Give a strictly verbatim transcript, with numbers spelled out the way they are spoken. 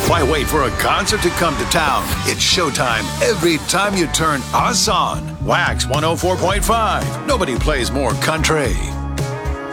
Why wait for a concert to come to town? It's showtime every time you turn us on. Wax one oh four point five. Nobody plays more country.